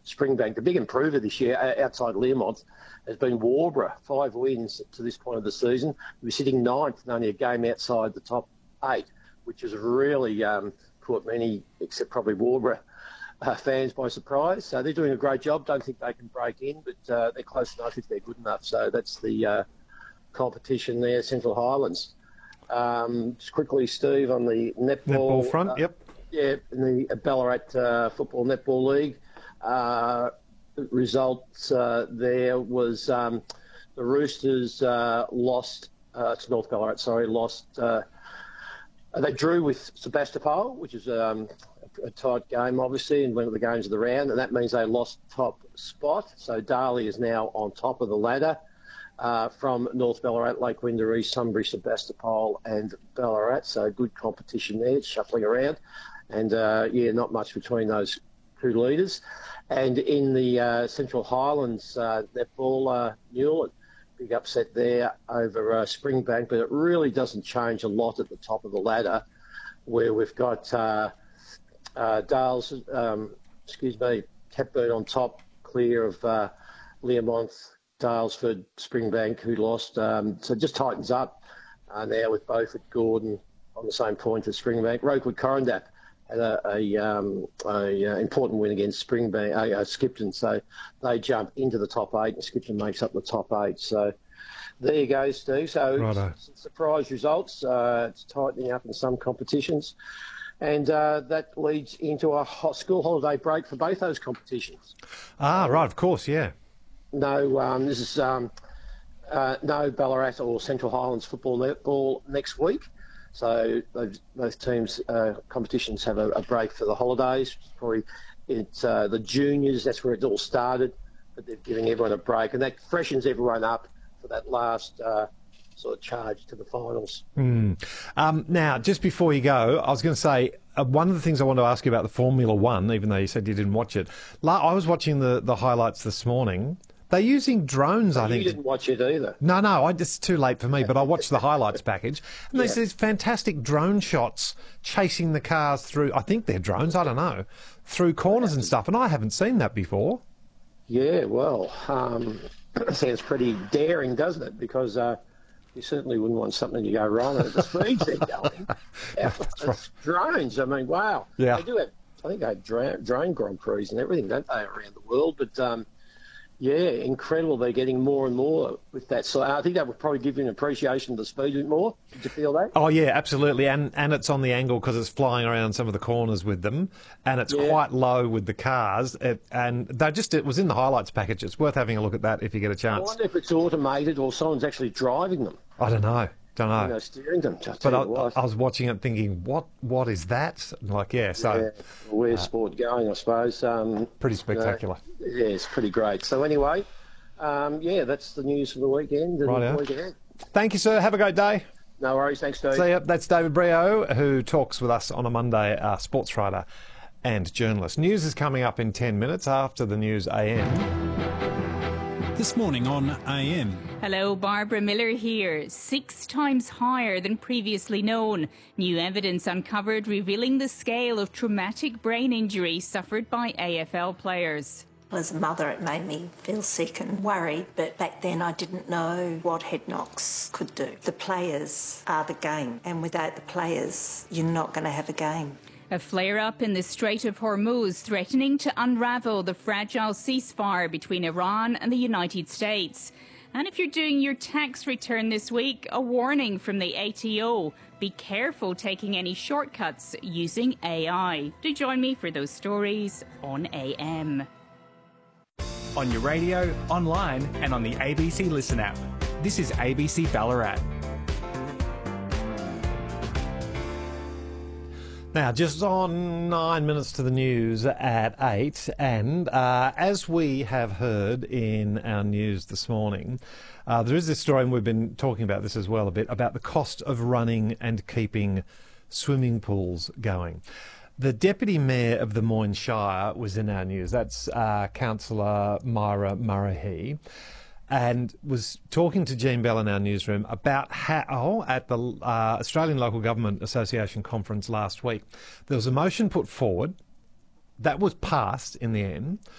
Springbank. The big improver this year, outside Learmonth, has been Warburg. 5 wins to this point of the season. We're sitting ninth and only a game outside the top 8, which has really caught many, except probably Warburg, fans by surprise. So they're doing a great job. Don't think they can break in, but they're close enough if they're good enough. So that's the competition there, Central Highlands. Just quickly, Steve, on the netball front, yep. Yeah, in the Ballarat Football Netball League. Results there was the Roosters lost to North Ballarat, lost. They drew with Sebastopol, which is a tight game, obviously, and one of the games of the round, and that means they lost top spot. So Darley is now on top of the ladder from North Ballarat, Lake Windermere, Sunbury, Sebastopol and Ballarat. So good competition there, shuffling around. And, not much between those two leaders. And in the Central Highlands netball, Newland, big upset there over Springbank, but it really doesn't change a lot at the top of the ladder, where we've got Dales, Catburn on top, clear of Learmonth, Dalesford, Springbank, who lost. So it just tightens up now with both at Gordon on the same point as Springbank. Rokewood Corondap had a important win against Springbank, Skipton, so they jump into the top 8, and Skipton makes up the top 8. So there you go, Steve. So some surprise results. It's tightening up in some competitions, and that leads into a school holiday break for both those competitions. Right, of course, yeah. No, this is no Ballarat or Central Highlands football netball next week. So both teams' competitions have a break for the holidays. Probably it's the juniors, that's where it all started, but they're giving everyone a break, and that freshens everyone up for that last sort of charge to the finals. Now, just before you go, I was going to say, one of the things I want to ask you about the Formula One, even though you said you didn't watch it. I was watching the highlights this morning. They're using drones, I think. You didn't watch it either. No, it's too late for me, but I watched the highlights package. And there's these fantastic drone shots chasing the cars through, I think they're drones, I don't know, through corners and stuff, and I haven't seen that before. Yeah, well, sounds pretty daring, doesn't it? Because you certainly wouldn't want something to go wrong at the speeds they're going. It's drones, I mean, wow. Yeah. They do have, I think they have drone Grand Prix and everything, don't they, around the world, but... yeah, incredible. They're getting more and more with that. So I think that would probably give you an appreciation of the speed a bit more. Did you feel that? Oh, yeah, absolutely. And it's on the angle because it's flying around some of the corners with them. And it's quite low with the cars. And it was in the highlights package. It's worth having a look at that if you get a chance. I wonder if it's automated or someone's actually driving them. I don't know. Steering them. But I was watching it thinking, what is that? So where's sport going, I suppose. Pretty spectacular. It's pretty great. So anyway, that's the news for the weekend. Right. Thank you, sir. Have a great day. No worries. Thanks, Steve. See ya. That's David Brio, who talks with us on a Monday, sports writer and journalist. News is coming up in 10 minutes after the news AM. This morning on AM. Hello, Barbara Miller here. 6 times higher than previously known. New evidence uncovered revealing the scale of traumatic brain injury suffered by AFL players. As a mother, it made me feel sick and worried, but back then I didn't know what head knocks could do. The players are the game, and without the players, you're not going to have a game. A flare-up in the Strait of Hormuz threatening to unravel the fragile ceasefire between Iran and the United States. And if you're doing your tax return this week, a warning from the ATO. Be careful taking any shortcuts using AI. Do join me for those stories on AM. On your radio, online and on the ABC Listen app. This is ABC Ballarat. Now, just on 9 minutes to the news at 8, and as we have heard in our news this morning, there is this story, and we've been talking about this as well a bit, about the cost of running and keeping swimming pools going. The Deputy Mayor of the Moyne Shire was in our news. That's Councillor Myra Murray, and was talking to Jean Bell in our newsroom about how, at the Australian Local Government Association conference last week, there was a motion put forward that was passed in the end